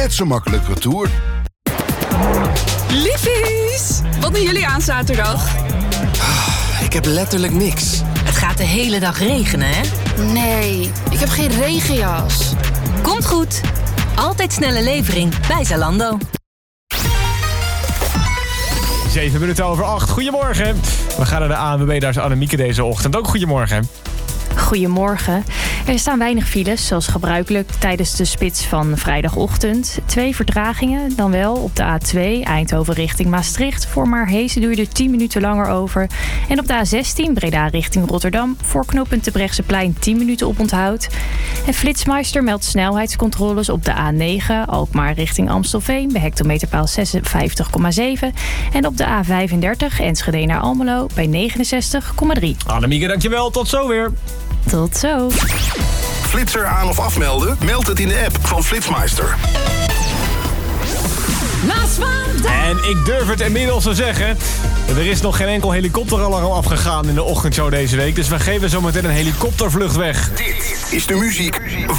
net zo makkelijk retour. Liefies, wat doen jullie aan zaterdag? Ik heb letterlijk niks. Het gaat de hele dag regenen, hè? Nee, ik heb geen regenjas. Komt goed. Altijd snelle levering bij Zalando. 7:08. Goedemorgen. We gaan naar de ANWB, daar is Annemieke deze ochtend. Ook goedemorgen. Goedemorgen. Er staan weinig files, zoals gebruikelijk tijdens de spits van vrijdagochtend. 2 vertragingen, dan wel op de A2 Eindhoven richting Maastricht. Voor Maarhezen doe je er 10 minuten langer over. En op de A16 Breda richting Rotterdam. Voor knooppunt Terbrechtseplein 10 minuten oponthoud. En Flitsmeister meldt snelheidscontroles op de A9 Alkmaar richting Amstelveen bij hectometerpaal 56,7. En op de A35 Enschede naar Almelo bij 69,3. Annemieke, dankjewel. Tot zo weer. Tot zo. Flitser aan of afmelden? Meld het in de app van Flitsmeister. En ik durf het inmiddels te zeggen. Er is nog geen enkel helikopteralarm afgegaan in de ochtendshow deze week. Dus we geven zometeen een helikoptervlucht weg. Dit is de muziek van